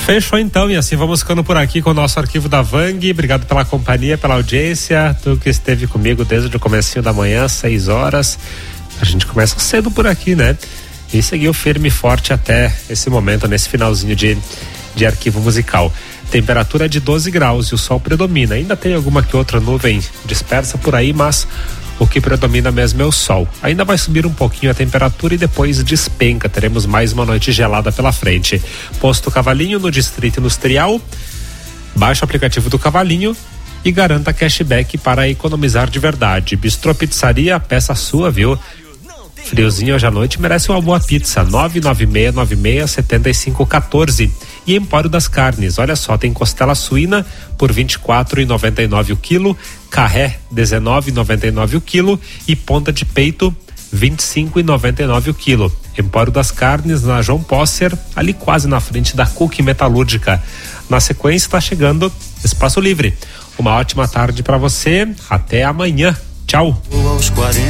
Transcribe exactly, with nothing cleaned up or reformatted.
Fechou então, e assim vamos ficando por aqui com o nosso arquivo da Vang. Obrigado pela companhia, pela audiência, tu que esteve comigo desde o comecinho da manhã, seis horas. A gente começa cedo por aqui, né? E seguiu firme e forte até esse momento, nesse finalzinho de, de arquivo musical. Temperatura de doze graus e o sol predomina. Ainda tem alguma que outra nuvem dispersa por aí, mas o que predomina mesmo é o sol. Ainda vai subir um pouquinho a temperatura e depois despenca. Teremos mais uma noite gelada pela frente. Posto Cavalinho no Distrito Industrial. Baixe o aplicativo do Cavalinho e garanta cashback para economizar de verdade. Bistrô Pizzaria, peça sua, viu? Friozinho hoje à noite merece uma boa pizza. nove nove seis nove seis sete cinco um quatro. E Empório das Carnes, olha só, tem costela suína por vinte e quatro reais e noventa e nove centavos o quilo, carré dezenove reais e noventa e nove centavos o quilo e ponta de peito vinte e cinco reais e noventa e nove centavos o quilo. Empório das Carnes na João Posser, ali quase na frente da Cook Metalúrgica. Na sequência está chegando Espaço Livre. Uma ótima tarde para você, até amanhã. Tchau.